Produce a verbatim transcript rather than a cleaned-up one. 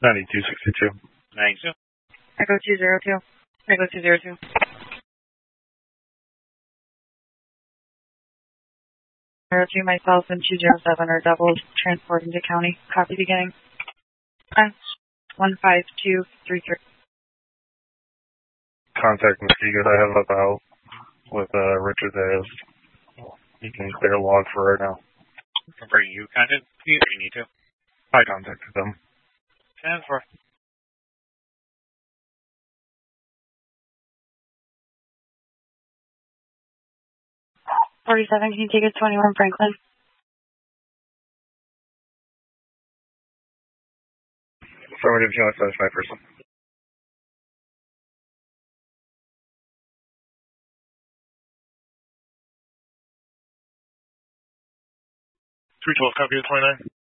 ninety-two sixty-two. ninety-two. Echo two zero two. Echo two zero two. Zero two, myself and two zero seven are double transporting to county. Copy beginning. Uh, one five two three three. Contact Mesquite. I have up out with uh, Richard Ayers. You can clear log for right now. Are you contacted me or you need to? I contacted them. ten four. forty-seven, can you take us twenty-one Franklin? Affirmative, can I satisfy person? three twelve, copy of twenty-nine.